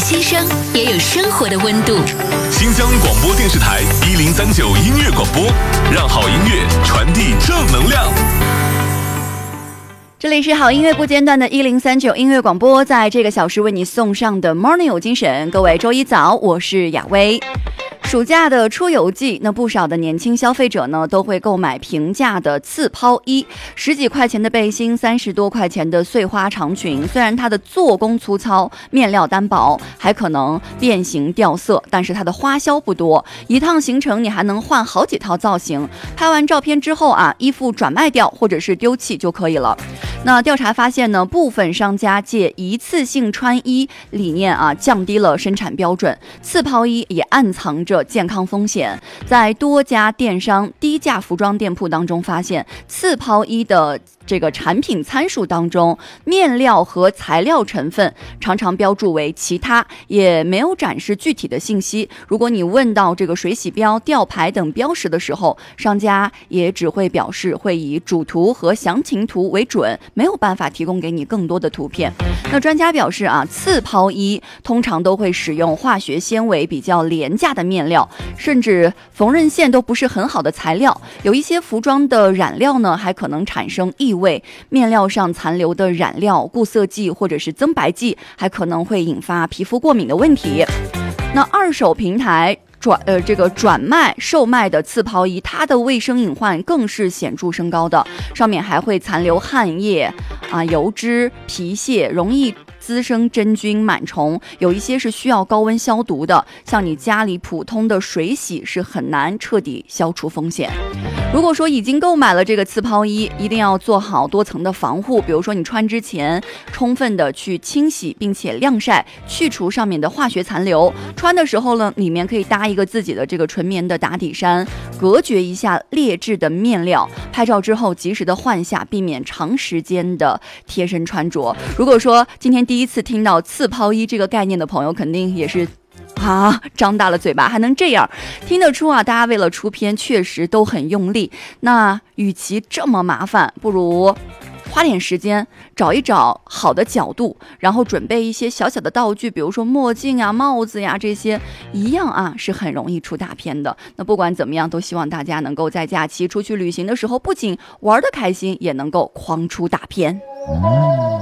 轻声，也有生活的温度。 新疆广播电视台1039音乐广播，让好音乐传递正能量。 这里是好音乐不间断的1039音乐广播，在这个小时为你送上的 Morning 有精神。各位周一早，我是雅薇。暑假的出游季，那不少的年轻消费者呢都会购买平价的刺抛衣，10几块钱的背心，30多块钱的碎花长裙。虽然它的做工粗糙，面料单薄，还可能变形掉色，但是它的花销不多，一趟行程你还能换好几套造型。拍完照片之后啊，衣服转卖掉或者是丢弃就可以了。那调查发现呢，部分商家借一次性穿衣理念啊，降低了生产标准，刺抛衣也暗藏着健康风险。在多家电商低价服装店铺当中发现，刺抛衣的这个产品参数当中，面料和材料成分常常标注为其他，也没有展示具体的信息。如果你问到这个水洗标、吊牌等标识的时候，商家也只会表示会以主图和详情图为准，没有办法提供给你更多的图片。那专家表示啊，刺抛衣通常都会使用化学纤维比较廉价的面料，甚至缝纫线都不是很好的材料。有一些服装的染料呢，还可能产生异味，面料上残留的染料、固色剂或者是增白剂，还可能会引发皮肤过敏的问题。那二手平台转卖售卖的刺抛衣，它的卫生隐患更是显著升高的，上面还会残留汗液油脂、皮屑，容易滋生真菌螨虫，有一些是需要高温消毒的，像你家里普通的水洗是很难彻底消除风险。如果说已经购买了这个刺抛衣，一定要做好多层的防护，比如说你穿之前充分的去清洗并且晾晒，去除上面的化学残留。穿的时候呢，里面可以搭一个自己的这个纯棉的打底衫，隔绝一下劣质的面料。拍照之后及时的换下，避免长时间的贴身穿着。如果说今天第一次听到刺抛衣这个概念的朋友，肯定也是张大了嘴巴，还能这样听得出啊，大家为了出片确实都很用力。那与其这么麻烦，不如花点时间找一找好的角度，然后准备一些小小的道具，比如说墨镜啊、帽子呀，这些一样啊是很容易出大片的。那不管怎么样，都希望大家能够在假期出去旅行的时候，不仅玩得开心，也能够狂出大片。